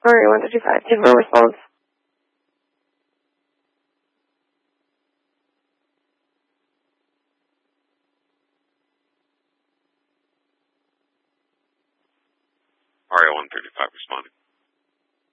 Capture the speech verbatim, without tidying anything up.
Area one thirty-five, give her a response. Area one thirty-five responding.